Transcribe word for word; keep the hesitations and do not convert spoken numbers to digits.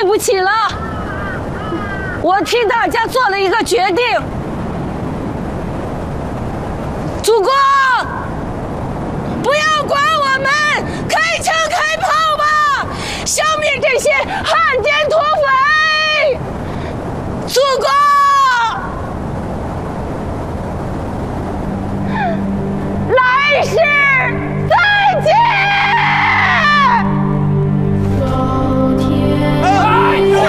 不起了，我替大家做了一个决定，祖国。